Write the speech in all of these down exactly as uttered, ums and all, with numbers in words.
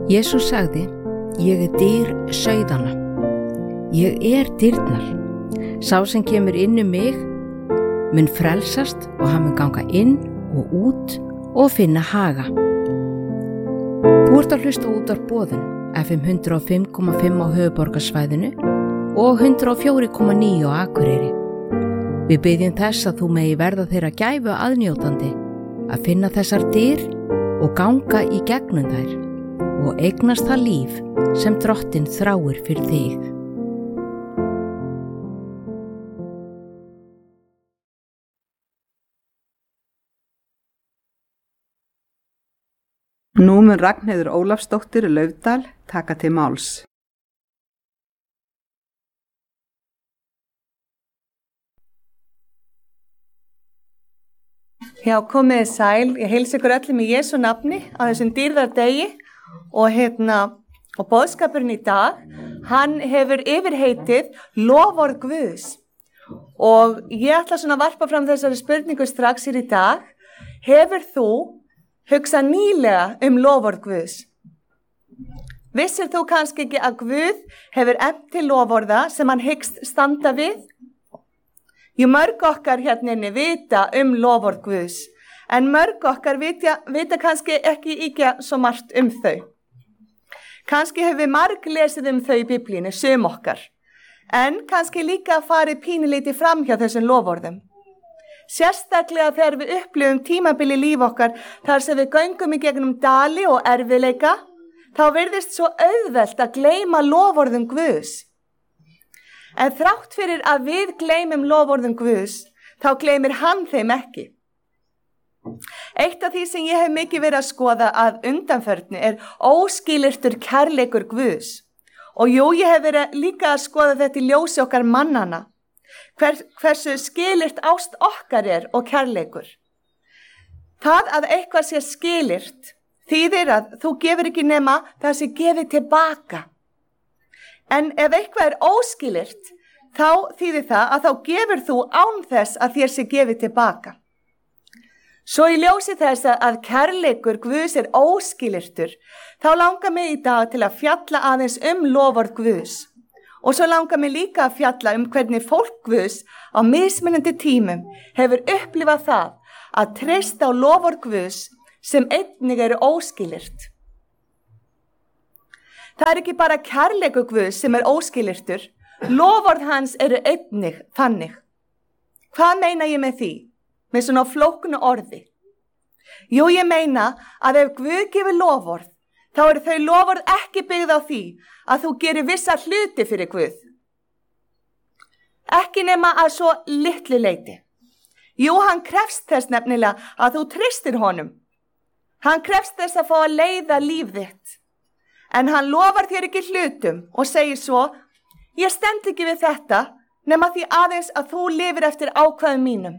Jesús sagði, ég er dyr sauðanna. Ég er dyrnar. Sá sem kemur inn um mig mun frelsast og hann mun ganga inn og út og finna haga. Þú ert að hlusta út af boðun F M hundrað og fimm komma fimm á höfuðborgarsvæðinu og hundrað og fjögur komma níu á Akureyri. Við biðjum þess að þú megi verða þeirra gæfu aðnjótandi að finna þessar dyr og ganga í gegnum þær og eignast það líf sem Drottinn þráir fyrir þig. Nú mun Ragnheiður Ólafsdóttir Laufdal taka til máls. Já, komiði sæl, ég heilsa ykkur öllum í Jesú nafni á þessum dýrðardegi og hérna, og boðskapurinn í dag, hann hefur yfirheitið loforð Guðs. Og ég ætla svona að varpa fram þessari spurningu strax hér í dag, hefur þú hugsað nýlega um loforð Guðs? Vissir þú kannski ekki að Guð hefur efnt til loforða sem hann hyggst standa við? Jú, mörg okkar hérna inni vita um loforð Guðs, en mörg okkar vita, vita kannski ekki ekki svo margt um þau. Kannski hefur við marg lesið um þau í Biblíunni, sum okkar, en kannski líka farið pínulítið fram hjá þessum loforðum. Sérstaklega þegar við upplifum tímabili líf okkar þar sem við göngum í gegnum dali og erfiðleika, þá virðist svo auðvelt að gleyma loforðum Guðs. En þrátt fyrir að við gleymum loforðum Guðs, þá gleymir hann þeim ekki. Eitt af því sem ég hef mikið verið að skoða að undanförnu er óskilyrtur kærleikur Guðs. Og jú, ég hef verið líka að skoða þetta í ljósi okkar mannana. Hvers, hversu skilyrt ást okkar er og kærleikur. Það að eitthvað sé skilyrt þýðir að þú gefur ekki nema það sé gefið tilbaka. En ef eitthvað er óskilyrt, þá þýðir það að þá gefur þú án þess að þér sé gefið tilbaka. Svo í ljósi þess að kærleikur Guðs er óskilyrtur, þá langar mig í dag til að fjalla aðeins um loforð Guðs. Og svo langar mig líka að fjalla um hvernig fólk Guðs á mismunandi tímum hefur upplifað það að treysta á loforð Guðs sem einnig eru óskilyrt. Það er ekki bara kærleikur Guðs sem er óskilyrtur, loforð hans eru einnig þannig. Hvað meina ég með því? Með svona flóknu orði. Jú, ég meina að ef Guð gefur loforð, þá eru þau loforð ekki byggð á því að þú gerir vissa hluti fyrir Guð. Ekki nema að svo litlu leyti. Jú, hann krefst þess nefnilega að þú treystir honum. Hann krefst þess að fá að leiða líf þitt. En hann lofar þér ekki hlutum og segir svo, ég stend ekki við þetta nema því aðeins að þú lifir eftir ákvæðum mínum.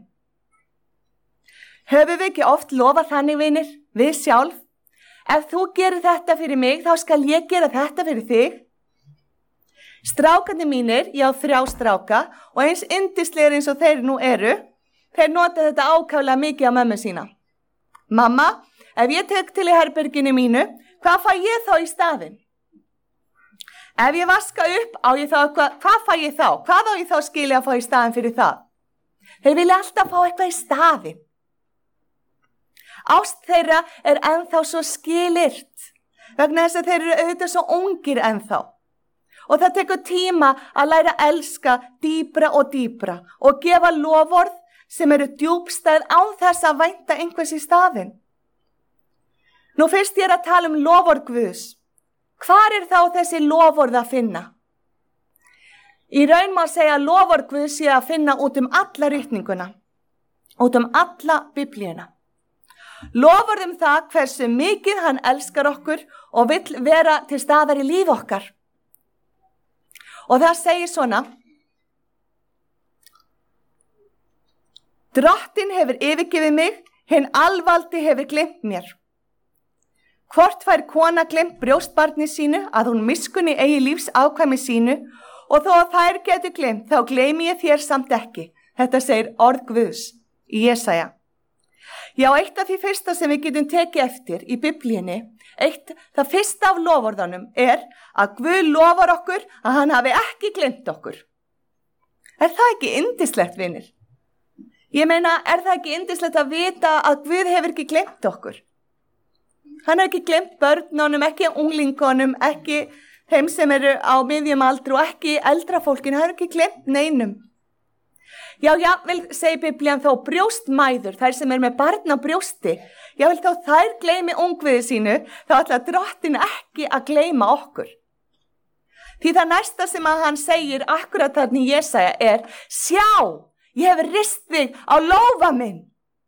Höfum við ekki oft lofað þannig, vinir, við sjálf? Ef þú gerir þetta fyrir mig, þá skal ég gera þetta fyrir þig. Strákarnir mínir, ég á þrjá stráka og eins yndislegir eins og þeir nú eru, þeir nota þetta ákaflega mikið á mömmu sína. Mamma, ef ég tek til í herberginu mínu, hvað fæ ég þá í staðinn? Ef ég vaska upp, á ég þá eitthvað, hvað fæ ég þá? Hvað á ég þá skilja að fá í staðinn fyrir það? Þeir vilja alltaf fá eitthvað í staðinn. Ást þeirra er ennþá svo skilyrt, vegna þess að þeir eru auðvitað svo ungir ennþá. Og það tekur tíma að læra að elska dýpra og dýpra og gefa loforð sem eru djúpstæð án þess að vænta einhvers í staðinn. Nú fyrst ég er að tala um loforð Guðs. Hvar er þá þessi loforð að finna? Í raun má segja að loforð Guðs sé að finna út um alla ritninguna, út um alla Biblíuna. Loforð um það hversu mikið hann elskar okkur og vill vera til staðar í líf okkar. Og það segir svona, Drottinn hefur yfirgefið mig, hinn alvaldi hefur gleymt mér. Hvort fær kona gleymt brjóstbarni sínu að hún miskunni eigi lífs ákvæmi sínu og þó að þær getur gleymt þá gleymi ég þér samt ekki. Þetta segir orð Guðs í Jesaja. Já, eitt af því fyrsta sem við getum tekið eftir í Biblíunni, eitt, það fyrsta af loforðunum er að Guð lofar okkur að hann hafi ekki gleymt okkur. Er það ekki yndislegt, vinir? Ég meina, er það ekki yndislegt að vita að Guð hefur ekki gleymt okkur? Hann hefur ekki gleymt börnunum, ekki unglingunum, ekki þeim sem eru á miðjum aldri og ekki eldra fólkinu, hann hefur ekki gleymt neinum. Já, já, vil segi Biblían þó brjóstmæður, þær sem er með barn á brjósti, já, vil þó þær gleymi ungviði sínu, þá ætla drottin ekki að gleyma okkur. Því það næsta sem að hann segir akkurat þarna í Jesaja er, sjá, ég hef rist þig á lófa minn.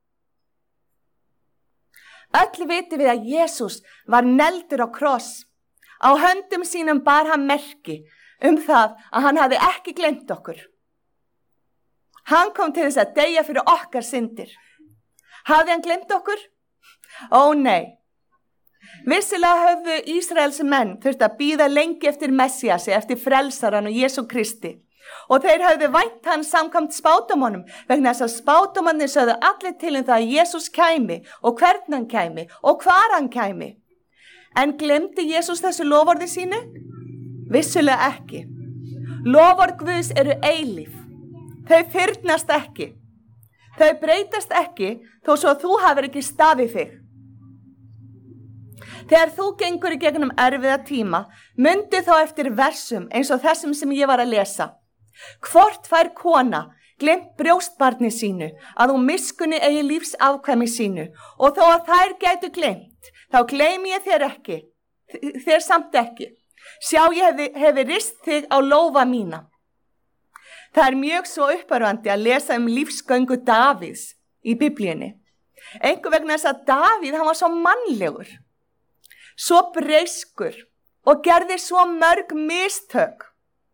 Öll vitum við að Jesús var negldur á kross. Á höndum sínum bar hann merki um það að hann hafi ekki gleymt okkur. Hann kom til þess að deyja fyrir okkar syndir. Hafði hann gleymt okkur? Ó nei. Vissilega höfðu Ísraels menn þurft að bíða lengi eftir Messiasi, eftir frelsaran og Jesú Kristi. Og þeir höfðu vænt hann samkvæmt spádómunum, vegna þess að spádómarnir sögðu allir til um það að Jesús kæmi og hvernig hann kæmi og hvar hann kæmi. En glemdi Jesús þessu loforði sínu? Vissulega ekki. Loforð Guðs eru eilíf. Þau fyrnast ekki. Þau breytast ekki þó svo að þú hafir ekki staðið þig. Þegar þú gengur í gegnum erfiða tíma, mundi þá eftir versum eins og þessum sem ég var að lesa. Hvort fær kona gleymt brjóstbarni sínu að hún miskunni eigi lífsafkvæmi sínu og þó að þær gætu gleymt, þá gleymi ég þér ekki, þér samt ekki. Sjá, ég hefi, hefi rist þig á lófa mína. Það er mjög svo uppörvandi að lesa um lífsgöngu Davíðs í Biblíunni. Einhver vegna þess að Davíð, hann var svo mannlegur, svo breyskur og gerði svo mörg mistök.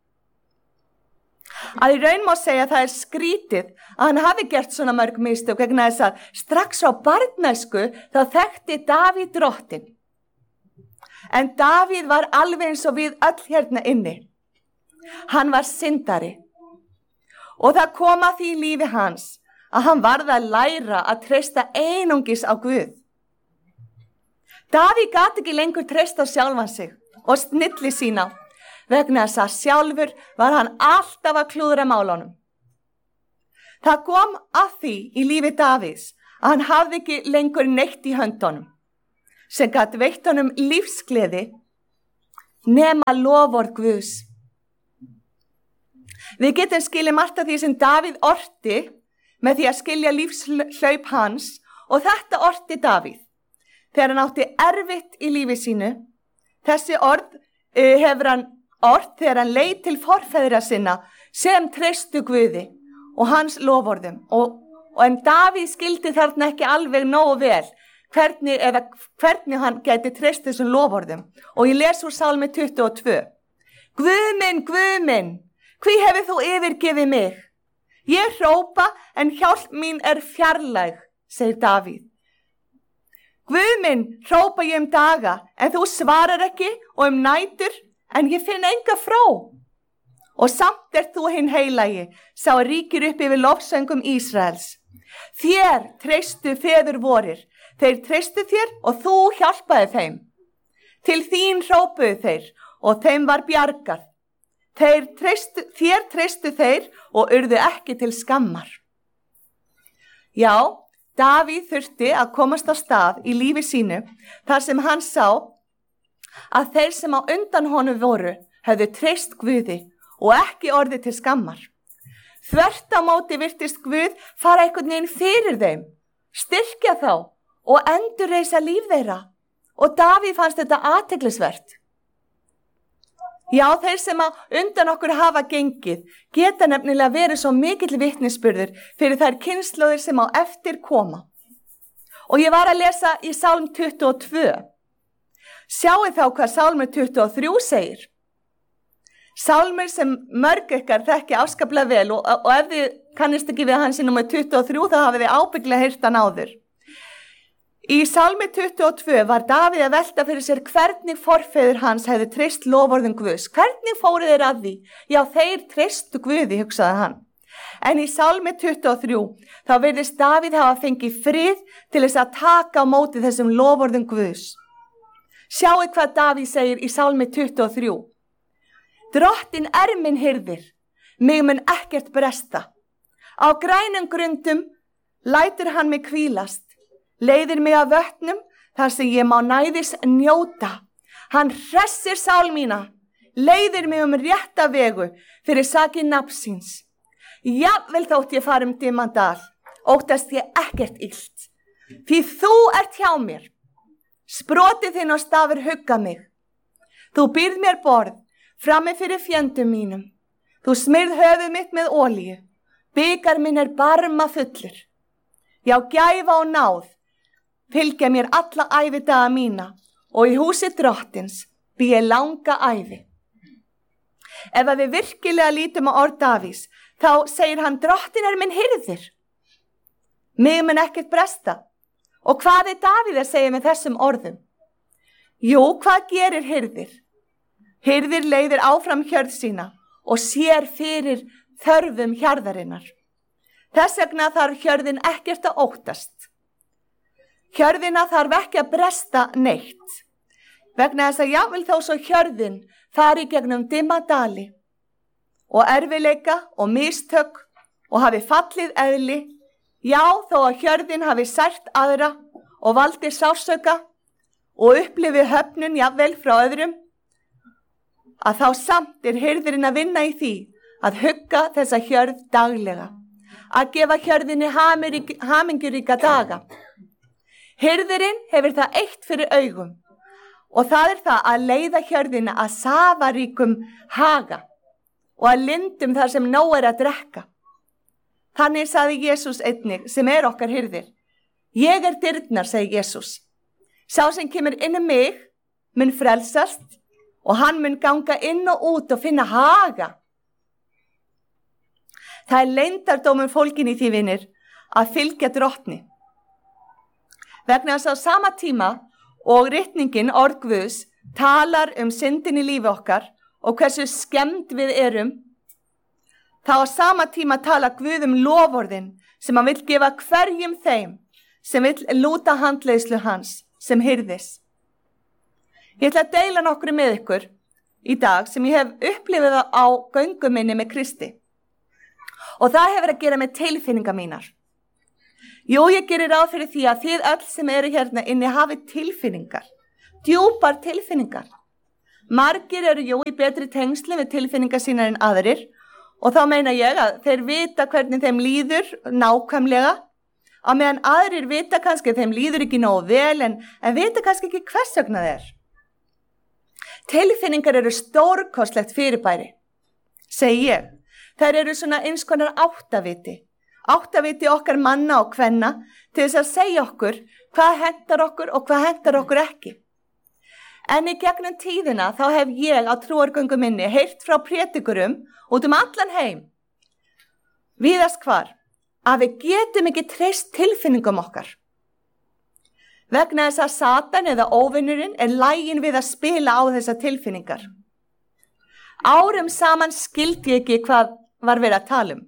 Að í raun má segja að það er skrítið að hann hafi gert svona mörg mistök vegna þess að strax á barnæsku þá þekkti Davíð drottin. En Davíð var alveg eins og við öll hérna inni. Hann var syndari. Og það kom að því í lífi hans að hann varð að læra að treysta einungis á Guð. Davíð gat ekki lengur treysta á sjálfan sig og snilli sína, vegna þess að sjálfur var hann alltaf að klúðra málunum. Það kom að því í lífi Davíðs að hann hafði ekki lengur neitt í höndunum, sem gat veitt honum lífsgleði nema loforð Guðs. Við getum skilið margt af því sem Davíð orti með því að skilja lífshlaup hans og þetta orti Davíð. Þegar hann átti erfitt í lífi sínu, þessi orð uh, hefur hann ort þegar hann leit til forfeðra sinna sem treystu Guði og hans loforðum. Og, og en Davíð skildi þarna ekki alveg nógu vel hvernig, eða, hvernig hann gæti treyst þessum loforðum. Og ég les úr Sálmi tuttugu og tvö. Guð minn, Guð minn, hví hefur þú yfirgefið mig? Ég hrópa en hjálp mín er fjarlæg, segir Davíð. Guð minn, hrópa ég um daga, en þú svarar ekki og um nætur, en ég finn enga frá. Og samt er þú hinn heilagi, sá ríkir upp yfir lofsöngum Ísraels. Þér treystu feður vorir, þeir treystu þér og þú hjálpaði þeim. Til þín hrópuðu þeir og þeim var bjargað. Þeir treystu, þér treystu þeir og urðu ekki til skammar. Já, Davíð þurfti að komast á stað í lífi sínu þar sem hann sá að þeir sem á undan honum voru höfðu treyst Guði og ekki orðið til skammar. Þvert á móti virtist Guð fara einhvern veginn fyrir þeim, styrkja þá og endurreisa líf þeirra og Davíð fannst þetta athyglisvert. Já, þeir sem á undan okkur hafa gengið geta nefnilega verið svo mikill vitnisburður fyrir þær kynslóðir sem á eftir koma. Og ég var að lesa í Sálm tuttugu og tvö. Sjáu þá hvað Sálmur tuttugu og þrjú segir. Sálmur sem mörg ykkar þekki afskaplega vel og, og ef þið kannist ekki við hans í númer tuttugu og þrjú þá hafið þið ábyggilega heyrt hann áður. Í Sálmi tuttugu og tvö var Davíð að velta fyrir sér hvernig forfeður hans hefði treyst loforðum Guðs. Hvernig fóru þeir að því? Já, þeir treystu Guði, hugsaði hann. En í Sálmi tuttugu og þrjú þá virðist Davíð hafa fengið frið til þess að taka á móti þessum loforðum Guðs. Sjáu hvað Davíð segir í Sálmi tuttugu og þrjú. Drottin er minn hirðir, mig mun ekkert bresta. Á grænum grundum lætur hann mig hvílast, leiðir mig að vötnum þar sem ég má næðis njóta. Hann hressir sál mína, leiðir mig um rétta vegu fyrir sakir nafnsins. Jafnvel þótt ég fari um dimman dal, óttast ég ekkert illt. Því þú ert hjá mér, sprotið þinn og stafur hugga mig. Þú býrð mér borð, frammi fyrir fjöndum mínum. Þú smyrð höfuð mitt með olíu, bikar minn er barma fullur. Já, gæfa og náð, fylgja mér alla ævidaga mína og í húsi drottins bý ég langa ævi. Ef að við virkilega lítum á orð Davíðs, þá segir hann drottin er minn hirðir. Mig mun ekkert bresta. Og hvað er Davíð að segja með þessum orðum? Jú, hvað gerir hirðir? Hirðir leiðir áfram hjörð sína og sér fyrir þörfum hjarðarinnar. Þess vegna þarf hjörðin ekkert að óttast. Hjörðina þarf ekki að bresta neitt. Vegna þess að jafnvel þó svo hjörðin fari gegnum dimma dali og erfiðleika og mistök og hafi fallið eðli, já þó að hjörðin hafi sært aðra og valdi sársauka og upplifi höfnun jafnvel frá öðrum, að þá samt er hirðirinn að vinna í því að hugga þessa hjörð daglega, að gefa hjörðinni hamingjuríka daga. Hirðirinn hefur það eitt fyrir augum og það er það að leiða hjörðina að safaríkum haga og að lindum þar sem nóg er að drekka. Þannig sagði Jesús einnig sem er okkar hirðir. Ég er dyrnar, segi Jesús. Sá sem kemur inn um mig mun frelsast og hann mun ganga inn og út og finna haga. Það er leyndardómur fólkin í því vinir að fylgja drottni. Vegna þess að á sama tíma og ritningin orð Guðs talar um syndin í lífi okkar og hversu skemmd við erum, þá á sama tíma tala Guð um loforðin sem hann vill gefa hverjum þeim sem vill lúta handleiðslu hans sem hirðis. Ég ætla að deila nokkru með ykkur í dag sem ég hef upplifað á göngu minni með Kristi. Og það hefur að gera með tilfinningar mínar. Jú, ég gerir ráð fyrir því að þið öll sem eru hérna inni hafi tilfinningar, djúpar tilfinningar. Margir eru jú í betri tengsli við tilfinningar sínar en aðrir og þá meina ég að þeir vita hvernig þeim líður nákvæmlega, á meðan aðrir vita kannski að þeim líður ekki nógu vel en, en vita kannski ekki hvers vegna þeir. Tilfinningar eru stórkostlegt fyrirbæri, segi ég. Þær eru svona eins konar áttaviti. Áttaviti okkar manna og kvenna til þess að segja okkur hvað hentar okkur og hvað hentar okkur ekki. En í gegnum tíðina þá hef ég á trúargöngu minni heyrt frá prédikurum út um allan heim. Víðast hvar að við getum ekki treyst tilfinningum okkar. Vegna þess að Satan eða óvinnurinn er laginn við að spila á þessar tilfinningar. Árum saman skildi ég ekki hvað var verið að tala um.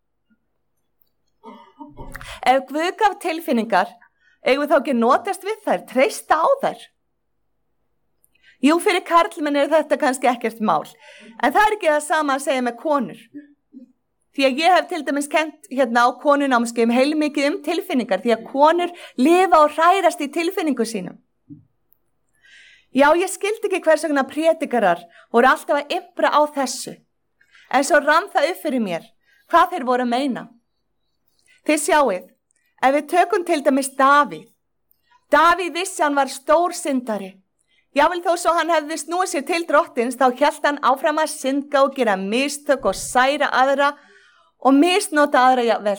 Ef Guð gaf tilfinningar, eigum við þá ekki notast við þær, treysta á þær. Jú, fyrir karlmenn er þetta kannski ekkert mál, en það er ekki það sama að segja með konur. Því að ég hef til dæmis kennt hérna á konunámskeiðum heilmikið um tilfinningar, því að konur lifa og hrærast í tilfinningu sínum. Já, ég skildi ekki hvers vegna prédikarar voru alltaf að impra á þessu, en svo rann það upp fyrir mér, hvað þeir voru að meina. Þið sjáið, ef við tökum til dæmis Davíð. Davíð vissi hann var stór syndari. Jável þó svo hann hefði snúið sér til drottins, þá hélt hann áfram að synda og gera mistök og særa aðra og misnota aðra jafnvel.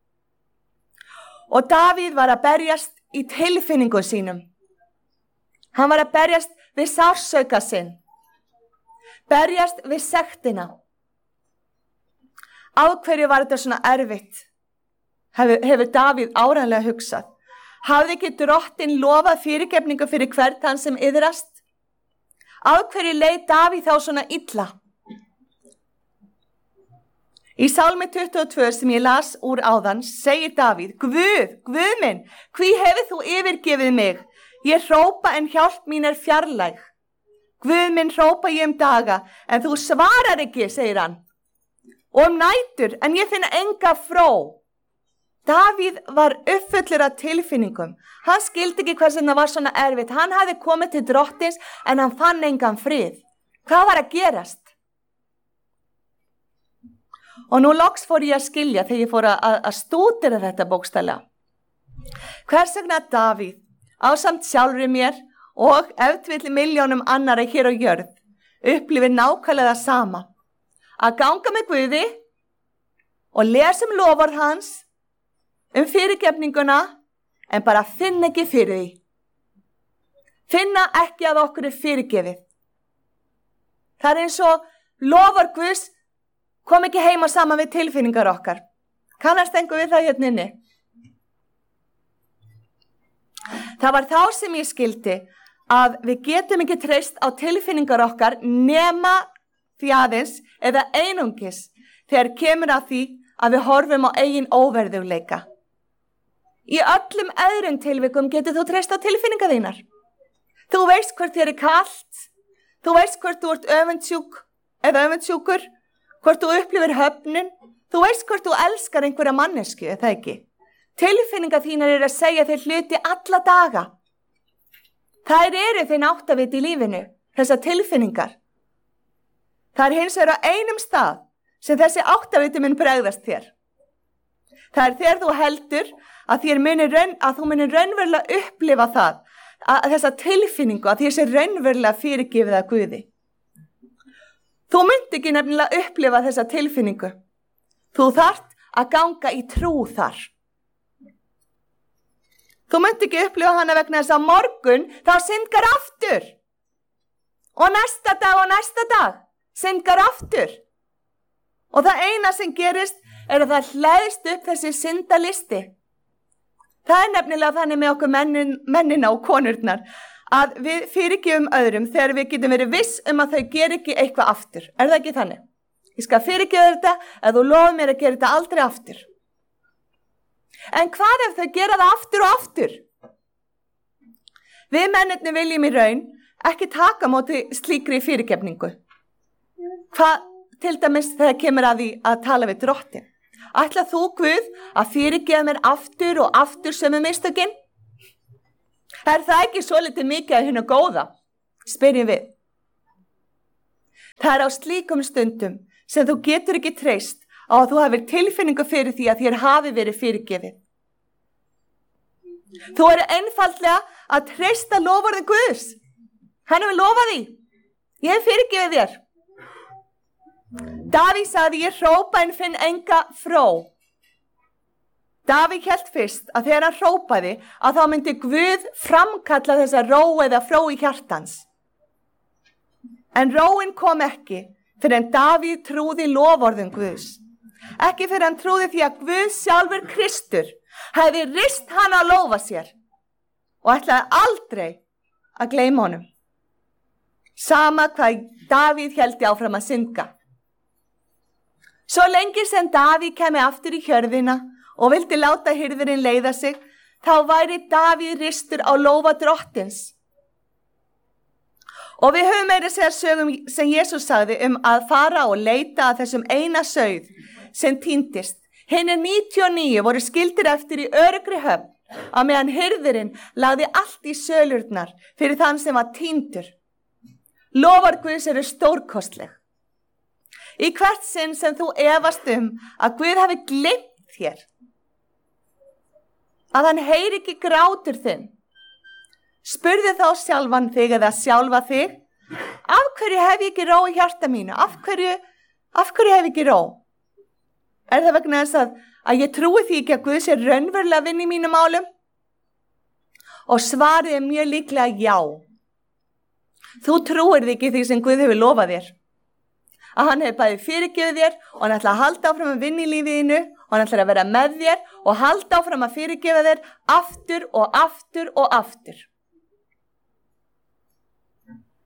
Og Davíð var að berjast í tilfinningum sínum. Hann var að berjast við sársauka sinn. Berjast við sektina. Á hverju var þetta svona erfitt? Hefur, hefur Davíð áreiðanlega hugsað. Hafði ekki drottin lofað fyrirgefningu fyrir hvern hann sem iðrast? Á hverju leið Davíð þá svona illa? Í Sálmi tuttugu og tvö sem ég las úr áðan segir Davíð, Guð, Guð minn, hví hefur þú yfirgefið mig? Ég hrópa en hjálp mín er fjarlæg. Guð minn hrópa ég um daga, en þú svarar ekki, segir hann. Og um nætur, en ég finna enga fró. Davíð var uppfullur af tilfinningum. Hann skildi ekki hvers vegna var svona erfitt. Hann hafði komið til drottins, en hann fann engan frið. Hvað var að gerast? Og nú loks fór ég að skilja þegar ég fór að, að stúdera þetta bókstaflega. Hvers vegna Davíð, ásamt sjálfri mér og ef til vill milljónum annara hér á jörð, upplifir nákvæmlega það sama. Að ganga með Guði og lesa um loforð hans, um fyrirgefninguna, en bara finna ekki fyrir því. Finna ekki að okkur er fyrirgefið. Það er eins og loforð Guðs kom ekki heima saman við tilfinningar okkar. Kannast einhver við það hérna inni? Það var þá sem ég skildi að við getum ekki treyst á tilfinningar okkar nema því aðeins eða einungis þegar kemur að því að við horfum á eigin óverðugleika. Í öllum öðrum tilvikum getur þú treyst á tilfinningar þínar. Þú veist hvort þér er kalt, þú veist hvort þú ert öfundsjúk eða öfundsjúkur, hvort þú upplifir höfnun, þú veist hvort þú elskar einhverja mannesku, eða ekki. Tilfinningar þínar er að segja þér hluti alla daga. Þær eru þinn áttavit í lífinu, þessar tilfinningar. Það er hins vegar á einum stað sem þessi áttaviti mun bregðast þér. Það er þegar þú heldur að, þér muni raun, að þú muni raunverulega upplifa það, að þessa tilfinningu, að þér sé raunverulega fyrirgefið að Guði. Þú myndi ekki nefnilega upplifa þessa tilfinningu. Þú þarft að ganga í trú þar. Þú myndi ekki upplifa hana vegna þess að morgun þá syndgar aftur. Og næsta dag og næsta dag syndgar aftur. Og það eina sem gerist er að það hlæðist upp þessi syndalisti. Það er nefnilega þannig með okkur mennin, mennina og konurnar að við fyrirgefum öðrum þegar við getum verið viss um að þau ger ekki eitthvað aftur. Er það ekki þannig? Ég skal fyrirgefa þetta ef þú lofir mér að gera þetta aldrei aftur. En hvað ef þau gera það aftur og aftur? Við mennirni viljum í raun ekki taka móti slíkri fyrirgefningu. Hvað til dæmis þegar kemur að því að tala við drottin? Ætlar þú, Guð, að fyrirgefa mér aftur og aftur sömu mistökin? Er það ekki svolítið mikið af hinu góða? Spyrjum við. Það er á slíkum stundum sem þú getur ekki treyst á að þú hafir tilfinningu fyrir því að þér hafi verið fyrirgefið. Þú eru einfaldlega að treysta loforði Guðs. Hann hefur lofað því. Ég hef fyrirgefið þér. Davíð sagði, ég hrópa en finn enga fró. Davíð hélt fyrst að þegar hann hrópaði að þá myndi Guð framkalla þessa ró eða fró í hjartans. En róin kom ekki fyrir en Davíð trúði loforðum Guðs. Ekki fyrir hann trúði því að Guð sjálfur Kristur hefði rist hann að lofa sér og ætlaði aldrei að gleyma honum. Sama hvað Davíð héldi áfram að synga. Svo lengi sem Davíð kemi aftur í hjörðina og vildi láta hirðurinn leiða sig, þá væri Davíð ristur á lófa drottins. Og við höfum meira segja sögum sem Jesús sagði um að fara og leita að þessum eina sauð sem týndist. Hinir níutíu og níu voru skildir eftir í öruggri höfn, á meðan hirðurinn lagði allt í sölurnar fyrir þann sem var týndur. Lofar Guðs eru stórkostleg. Í hvert sinn sem þú efast um að Guð hafi gleymt þér, að hann heyri ekki grátur þinn, spurðu þá sjálfan þig eða sjálfa þig, af hverju hef ég ekki ró í hjarta mínu? Af hverju, af hverju hef ég ekki ró? Er það vegna þess að, að ég trúi því ekki að Guð sé raunverulega að vinna í mínum málum? Og svarið er mjög líklega já. Þú trúir því ekki því sem Guð hefur lofað þér. Að hann hefur bæði fyrirgefið þér og hann ætla að halda áfram að vinna í lífiðinu og hann ætla að vera með þér og halda áfram að fyrirgefa þér aftur og aftur og aftur.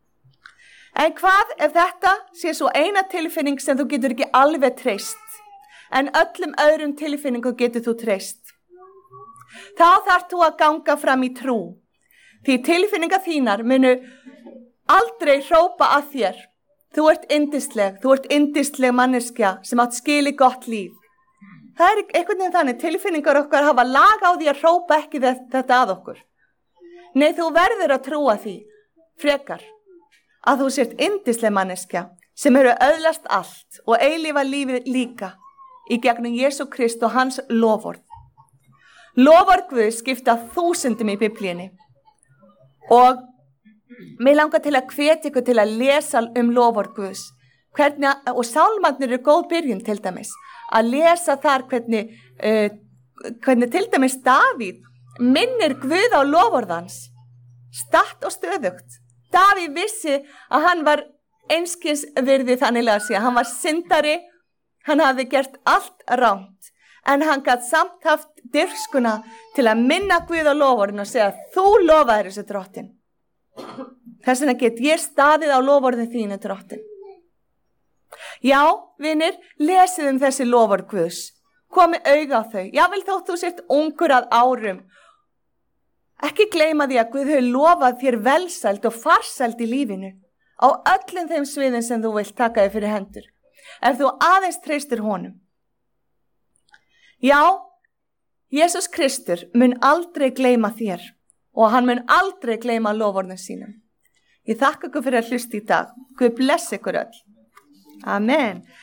En hvað ef þetta sé svo eina tilfinning sem þú getur ekki alveg treyst? en öllum öðrum tilfinningum getur þú treyst. Þá þarf þú að ganga fram í trú, því tilfinningar þínar munu aldrei hrópa að þér. Þú ert yndisleg, þú ert yndisleg manneskja sem átt skili gott líf. Það er einhvern veginn þannig, tilfinningar okkar hafa lag á því að hrópa ekki þetta að okkur. Nei, þú verður að trúa því, frekar, að þú sért yndisleg manneskja sem eru öðlast allt og eilífa lífið líka í gegnum Jesú Krist og hans loforð. Loforð Guðs skipta þúsundum í Biblíunni og mig langar til að hvetja ykkur til að lesa um loforð Guðs. Hvernig, og sálmarnir eru góð byrjun til dæmis, að lesa þar hvernig, uh, hvernig til dæmis Davíð minnir Guð á loforðans, statt og stöðugt. Davíð vissi að hann var einskis virði þannig að segja, hann var syndari, hann hafði gert allt rangt, en hann gat samt haft dirfskuna til að minna Guð á loforðin og segja, þú lofaðir þessu drottin. Þess vegna get ég staðið á loforðin þínu drottin. Já, vinir, lesið um þessi loforð Guðs. Komið auga á þau. Já, vel þótt þú sért ungur að árum. Ekki gleyma því að Guð hefur lofað þér velsæld og farsæld í lífinu á öllum þeim sviðin sem þú vilt taka þig fyrir hendur. Ef þú aðeins treystir honum. Já, Jesús Kristur mun aldrei gleyma þér og hann mun aldrei gleyma loforðum sínum. Ég þakka ykkur fyrir að hlusta í dag. Guð blessi ykkur öll. Amen.